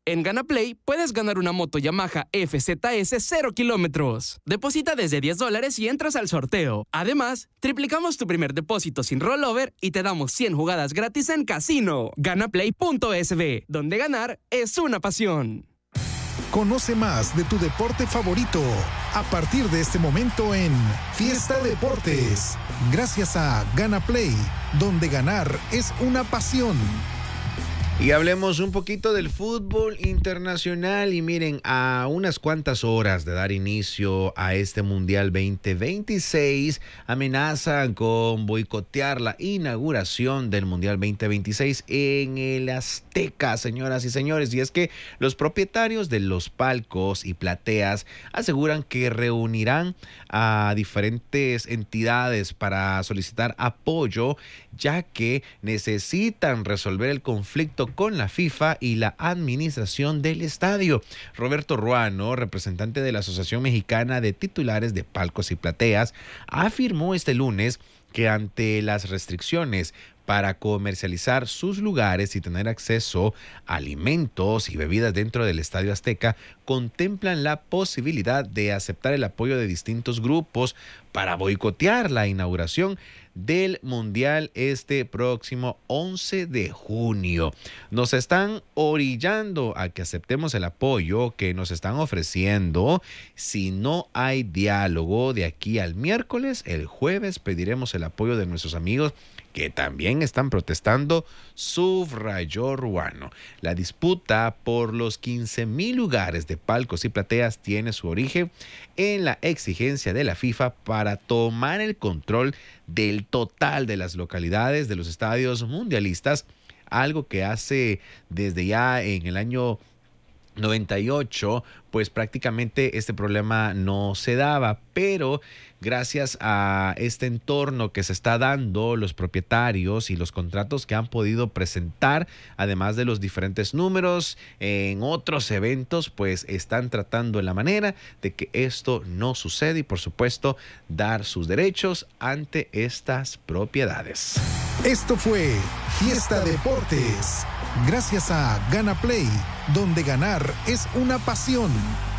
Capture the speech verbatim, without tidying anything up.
En GanaPlay puedes ganar una moto Yamaha F Z S cero kilómetros. Deposita desde diez dólares y entras al sorteo. Además, triplicamos tu primer depósito sin rollover y te damos cien jugadas gratis en casino. Ganaplay punto S B, donde ganar es una pasión. Conoce más de tu deporte favorito a partir de este momento en Fiesta Deportes, gracias a GanaPlay, donde ganar es una pasión. Y hablemos un poquito del fútbol internacional y miren, a unas cuantas horas de dar inicio a este Mundial veinte veintiséis, amenazan con boicotear la inauguración del Mundial veinte veintiséis en el Azteca, señoras y señores. Y es que los propietarios de los palcos y plateas aseguran que reunirán a diferentes entidades para solicitar apoyo, ya que necesitan resolver el conflicto con la FIFA y la administración del estadio. Roberto Ruano, representante de la Asociación Mexicana de Titulares de Palcos y Plateas, afirmó este lunes que ante las restricciones para comercializar sus lugares y tener acceso a alimentos y bebidas dentro del Estadio Azteca, contemplan la posibilidad de aceptar el apoyo de distintos grupos para boicotear la inauguración del Mundial este próximo once de junio. Nos están orillando a que aceptemos el apoyo que nos están ofreciendo. Si no hay diálogo de aquí al miércoles, el jueves pediremos el apoyo de nuestros amigos que también están protestando, subrayó Ruano. La disputa por los quince mil lugares de palcos y plateas tiene su origen en la exigencia de la FIFA para tomar el control del total de las localidades de los estadios mundialistas, algo que hace desde ya en el año noventa y ocho, pues prácticamente este problema no se daba, pero gracias a este entorno que se está dando, los propietarios y los contratos que han podido presentar, además de los diferentes números en otros eventos, pues están tratando la manera de que esto no suceda y, por supuesto, dar sus derechos ante estas propiedades. Esto fue Fiesta Deportes, gracias a GanaPlay, donde ganar es una pasión.